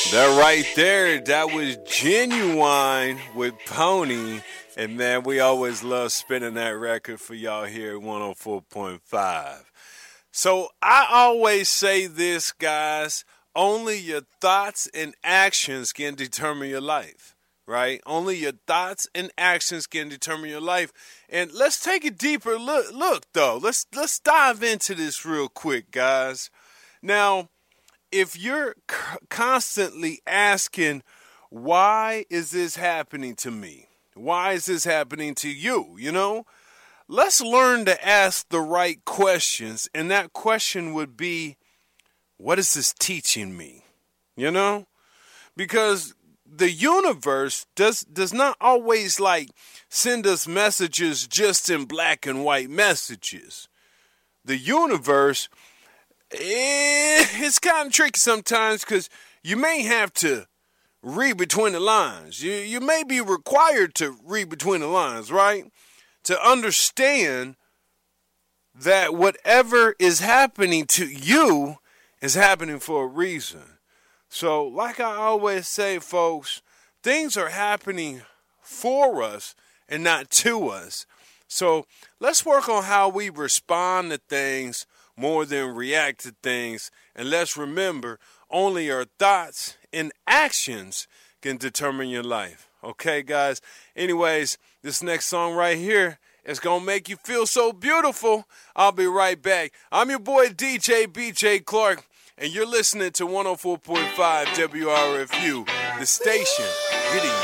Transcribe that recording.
That right there, that was Genuine with Pony. And man, we always love spinning that record for y'all here at 104.5. So I always say this, guys, only your thoughts and actions can determine your life, right? Only your thoughts and actions can determine your life. And let's take a deeper look though. Let's dive into this real quick, guys. Now, if you're constantly asking, why is this happening to me? Why is this happening to you? Let's learn to ask the right questions. And that question would be, what is this teaching me? Because the universe does not always send us messages just in black and white messages. The universe, it's kind of tricky sometimes because you may have to read between the lines. You may be required to read between the lines, right? To understand that whatever is happening to you is happening for a reason. So, like I always say, folks, things are happening for us and not to us. So, let's work on how we respond to things more than react to things. And let's remember, only our thoughts and actions can determine your life. Okay, guys? Anyways, this next song right here is going to make you feel so beautiful. I'll be right back. I'm your boy DJ BJ Clark, and you're listening to 104.5 WRFU, the station getting